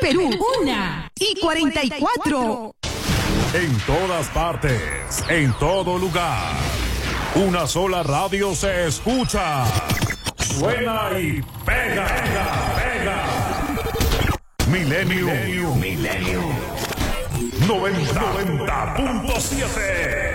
Perú, 1:44. En todas partes, en todo lugar. Una sola radio se escucha. Suena y pega, pega, pega. Milenio 90.7.